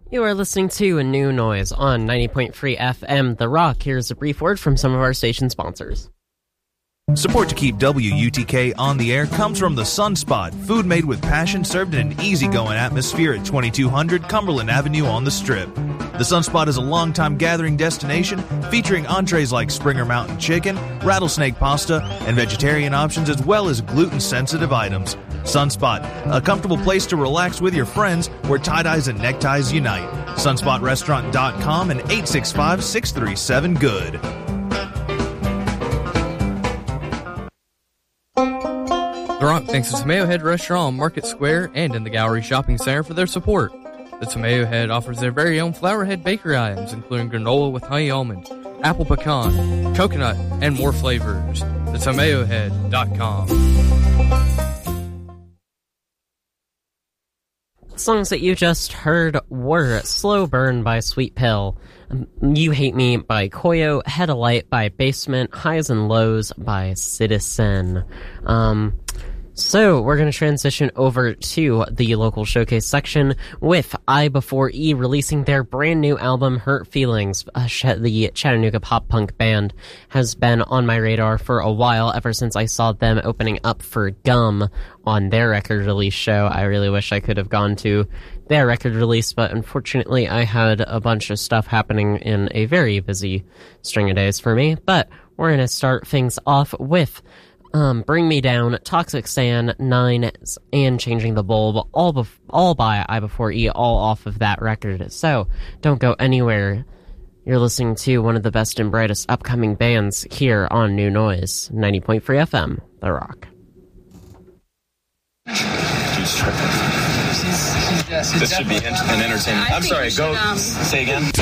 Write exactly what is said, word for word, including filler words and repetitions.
You are listening to a New Noise on ninety point three F M The Rock. Here's a brief word from some of our station sponsors. Support to keep W U T K on the air comes from the Sunspot, food made with passion served in an easygoing atmosphere at twenty-two hundred Cumberland Avenue on the Strip. The Sunspot is a longtime gathering destination featuring entrees like Springer Mountain Chicken, rattlesnake pasta, and vegetarian options as well as gluten-sensitive items. Sunspot, a comfortable place to relax with your friends where tie-dyes and neckties unite. sunspot restaurant dot com and eight six five, six three seven, good. The Rock thanks the Tomato Head Restaurant on Market Square and in the Gallery Shopping Center for their support. The Tomato Head offers their very own Flourhead bakery items, including granola with honey almond, apple pecan, coconut, and more flavors. the tomato head dot com. Songs that you just heard were Slow Burn by Sweet Pill, You Hate Me by Koyo, Head of Light by Basement, Highs and Lows by Citizen. Um... So, we're going to transition over to the local showcase section with I Before E releasing their brand new album, Hurt Feelings. Uh, the Chattanooga pop-punk band has been on my radar for a while, ever since I saw them opening up for Gum on their record release show. I really wish I could have gone to their record release, but unfortunately I had a bunch of stuff happening in a very busy string of days for me. But we're going to start things off with Um, Bring Me Down, Toxic Sand, Nine, and Changing the Bulb, all bef- all by I Before E, all off of that record. So, don't go anywhere. You're listening to one of the best and brightest upcoming bands here on New Noise, ninety point three F M, The Rock. She's tripping. She's, she's, she's this should be an entertainment. I'm sorry, go um, say again.